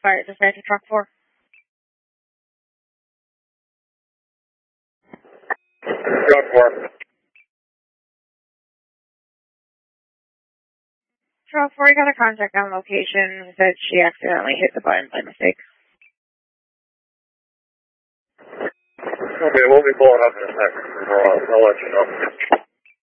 fire dispatch truck 4. Truck 4. Truck 4, you got a contact on location that she accidentally hit the button by mistake. Okay, we'll be pulling up in a second. I'll let you know.